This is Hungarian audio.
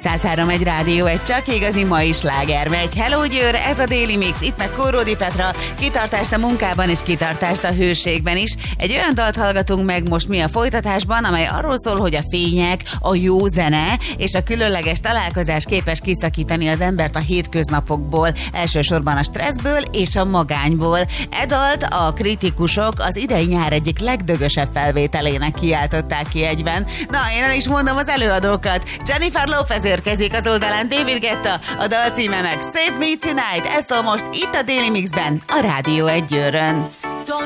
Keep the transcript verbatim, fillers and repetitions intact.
száz három egy Rádió egy csak igazi mai sláger megy. Hello Győr, ez a Daily Mix, itt meg Kóródi Petra, kitartást a munkában és kitartást a hőségben is. Egy olyan dalt hallgatunk meg most mi a folytatásban, amely arról szól, hogy a fények, a jó zene és a különleges találkozás képes kiszakítani az embert a hétköznapokból, elsősorban a stresszből és a magányból. E dalt a kritikusok az idei nyár egyik legdögösebb felvételének kiáltották ki egyben. Na, én el is mondom az előadókat. Jennifer Lopez érkezik az oldalán, David Guetta, a dal címe meg Save Me Tonight. Ez szól most itt a Daily Mixben, a Rádió egy Győrön.